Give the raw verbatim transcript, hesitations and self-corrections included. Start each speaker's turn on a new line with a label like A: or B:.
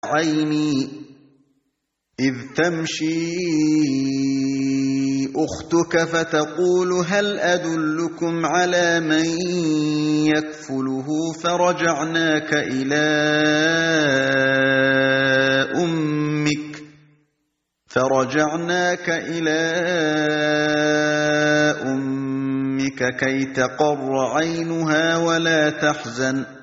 A: عَيْنِي إِذْ تَمْشِي أُخْتُكَ فَتَقُولُ هَلْ أَدُلُّكُمْ عَلَىٰ مَن يَكْفُلُهُ فَرَجَعْنَاكَ إِلَىٰ أُمِّكَ فَرَجَعْنَاكَ إِلَىٰ أُمِّكَ كَيْ تَقَرَّ عَيْنُهَا وَلَا تَحْزَنَ